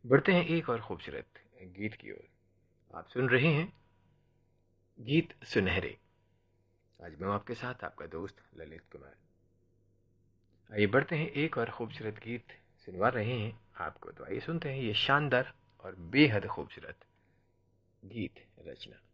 बढ़ते हैं एक और खूबसूरत गीत की ओर। आप सुन रहे हैं गीत सुनहरे। आज मैं हूं आपके साथ आपका दोस्त ललित कुमार। आइए बढ़ते हैं एक और खूबसूरत गीत सुनवा रहे हैं आपको। तो आइए सुनते हैं ये शानदार और बेहद खूबसूरत गीत रचना।